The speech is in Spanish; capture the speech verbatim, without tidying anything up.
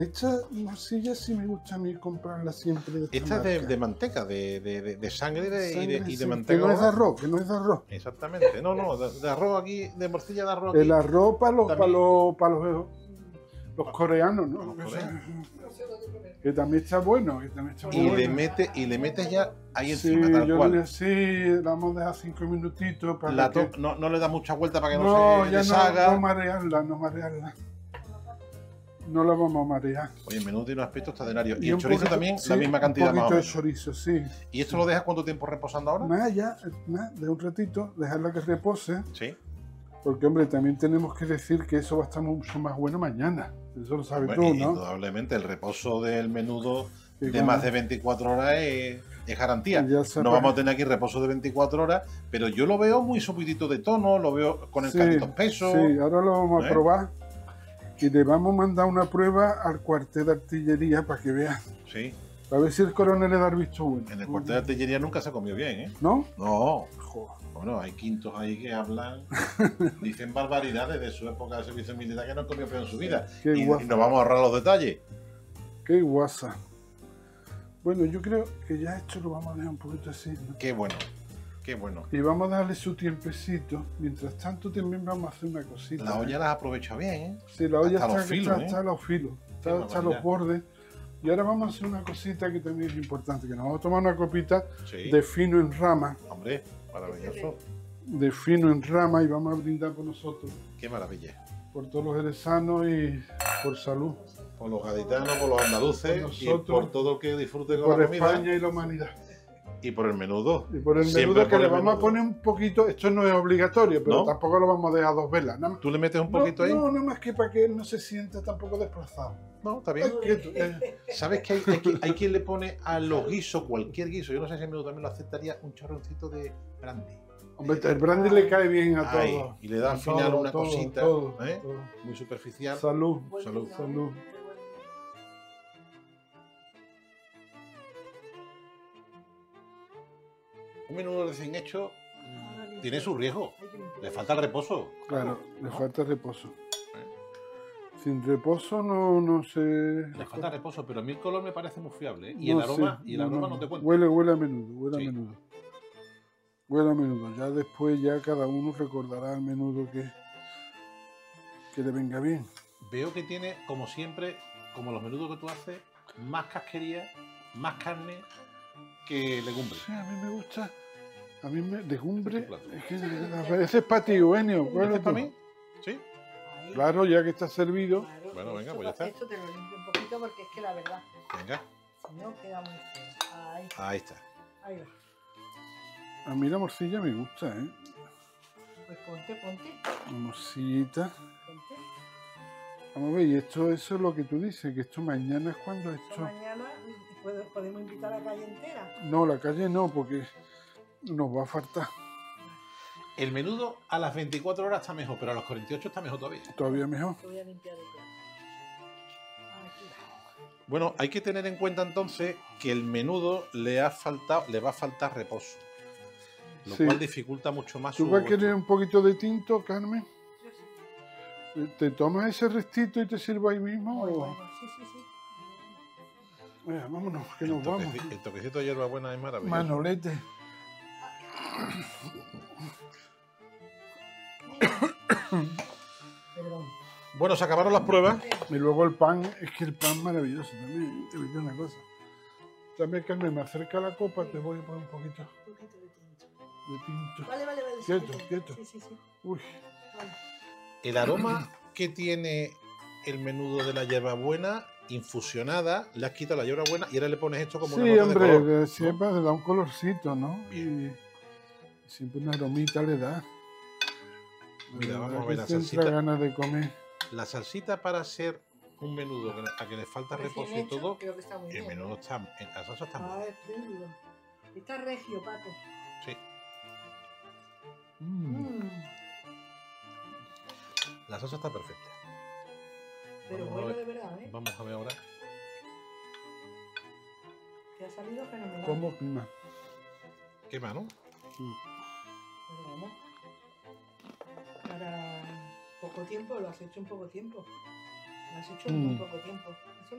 Esta morcilla sí me gusta a mí comprarla siempre de esta Esta es de, marca. de manteca, de, de, de, de sangre, de, Sangre, y de, y de sí, manteca. que no es de oval. arroz, que no es de arroz. Exactamente. No, no, de, de arroz aquí, de morcilla de arroz aquí. El arroz para los, para también- los, para los, los coreanos, ¿no? Los coreanos. Que también está bueno, que también está muy Y bueno. le, mete, y le metes ya ahí Sí, encima, tal yo cual. le sí, le vamos a dejar cinco minutitos para La que... to- no, no le da mucha vuelta para que no, No, se ya deshaga. no, no marearla, no marearla. No la vamos a marear. Oye, el menú tiene un aspecto extraordinario. Y, Y el un chorizo poquito- también, sí, la misma cantidad un más o poquito de menos. chorizo, sí. ¿Y esto lo dejas cuánto tiempo reposando ahora? Nada, ya, nada, de un ratito, dejarla que repose. Sí. Porque, hombre, también tenemos que decir que eso va a estar mucho más bueno mañana. Eso lo sabes Bueno, tú, y ¿no? indudablemente el reposo del menudo Y de bueno, más de veinticuatro horas es, es garantía. Y ya se No pa- vamos a tener aquí reposo de veinticuatro horas, pero yo lo veo muy subidito de tono, lo veo con el Sí, caldito espeso. Sí, ahora lo vamos a ¿Eh? probar. Y le vamos a mandar una prueba al cuartel de artillería para que vean. Sí. A ver si el coronel le da el visto bueno. En el cuartel de artillería nunca se comió bien, ¿eh? ¿No? No. Joder. Bueno, hay quintos ahí que hablan, dicen barbaridades de su época de servicio militar que no comió peor en su vida. Qué Y, guapo. y nos vamos a ahorrar los detalles. Qué guasa. Bueno, yo creo que ya esto lo vamos a dejar un poquito así, ¿no? Qué bueno, qué bueno. Y vamos a darle su tiempecito. Mientras tanto también vamos a hacer una cosita. La olla ¿eh? las aprovecha bien, ¿eh? Sí, la olla hasta está, los filos, está, ¿eh? está a los filos, está, Qué está a los barbaridad. bordes. Y ahora vamos a hacer una cosita que también es importante, que nos vamos a tomar una copita Sí. de fino en rama, Hombre, maravilloso. de fino en rama, y vamos a brindar por nosotros, Qué maravilla. por todos los jerezanos y por salud, Por los gaditanos, por los andaluces Por y nosotros, por todo el que disfrute con por la comida. España y la humanidad. Y por el menudo. Y por el Siempre menudo, que por le el vamos menudo. a poner un poquito, esto no es obligatorio, pero ¿No? tampoco lo vamos a dejar dos velas. Nada más. ¿Tú le metes un No, poquito ahí? no, nada más que para que él no se sienta tampoco desplazado. No, está bien. Ay, quieto, eh. ¿Sabes que hay, hay, qui- hay quien le pone a los guisos, cualquier guiso, yo no sé si el menudo también lo aceptaría, un chorroncito de brandy? Hombre, el brandy le cae bien a Ahí, todos. y le da al A final todo, una todo, cosita, todo, ¿eh? todo. Muy superficial. Salud, Salud. salud. Un menudo recién hecho mm, tiene su riesgo. Le falta el reposo. Claro, le ¿no? falta reposo. Sin reposo no, no se... Le falta reposo, pero a mí el color me parece muy fiable. ¿eh? Y No el aroma, sé, y el aroma no, te cuento. Huele, huele a menudo, huele Sí. a menudo. Huele a menudo. Ya después ya cada uno recordará el menudo que, que le venga bien. Veo que tiene, como siempre, como los menudos que tú haces, más casquería, más carne que legumbre. Sí, a mí me gusta. A mí me legumbre. Este es tu plato. Es que a veces es para ti, Eugenio. ¿Este ¿Cuál es es para tú? mí? Sí. Ahí. Claro, ya que está servido. Claro, Bueno, venga, esto, pues ya está. Esto te lo limpio un poquito porque es que la verdad, Venga, si no queda muy feo. Ahí, ahí está. ahí va. A mí la morcilla me gusta, ¿eh? Pues ponte, ponte, La morcillita. ponte. Vamos a ver, y esto, eso es lo que tú dices, que esto mañana es cuando Esto esto... mañana puedo- podemos invitar a la calle entera. No, la calle no, porque nos va a faltar. El menudo a las veinticuatro horas está mejor, pero a las cuarenta y ocho está mejor todavía. Todavía mejor. Te voy a limpiar el plato. Aquí va. Bueno, hay que tener en cuenta entonces que el menudo le ha faltado, le va a faltar reposo, lo Sí. cual dificulta mucho más ¿Tú su... vas a querer un poquito de tinto, Carmen? Yo sí. ¿Te tomas ese restito y te sirvo ahí mismo? Muy o- bueno, sí, sí, sí. Venga, vámonos, que el, nos vamos. toqueci- el toquecito de hierbabuena es maravilloso. Manolete. Perdón. Bueno, se acabaron las pruebas. Y luego el pan, es que el pan es maravilloso también. Te voy a decir una cosa. También, Carmen, me acerca la copa, te voy a poner un poquito Un poquito de tinto. de tinto. Vale, vale, vale. sí, Quieto, sí, quieto. Sí, sí, sí. Uy, Vale. El aroma que tiene el menudo de la hierbabuena infusionada, le has quitado la hierbabuena y ahora le pones esto como sí, una nota de hombre, color, le- ¿no? siempre le da un colorcito, ¿no? Bien. Y siempre una aromita le da. Mira, La vamos verdad a ver que la te entra salsita. ganas de comer. La salsita para hacer un menudo que- a que le falta Recién reposo y hecho, todo, creo que está muy el bien. menudo está, la salsa está muy Ah, bien. espléndido. Está regio, Paco. Sí. Mm. Mm, La salsa está perfecta. pero Vamos a bueno ver. de verdad, ¿eh? Vamos a ver ahora. Te ha salido fenomenal. ¿Cómo clima? ¿Qué mano? Pero vamos. Para poco tiempo, lo has hecho en poco tiempo. Lo has hecho en muy Mm. poco tiempo. Eso